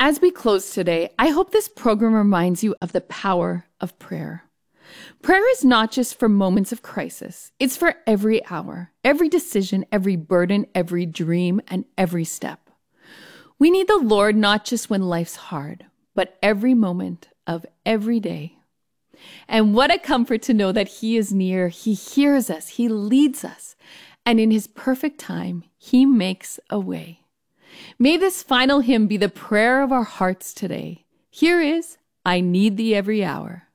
As we close today, I hope this program reminds you of the power of prayer. Prayer is not just for moments of crisis. It's for every hour, every decision, every burden, every dream, and every step. We need the Lord not just when life's hard, but every moment of every day. And what a comfort to know that He is near. He hears us. He leads us. And in His perfect time, He makes a way. May this final hymn be the prayer of our hearts today. Here is I Need Thee Every Hour.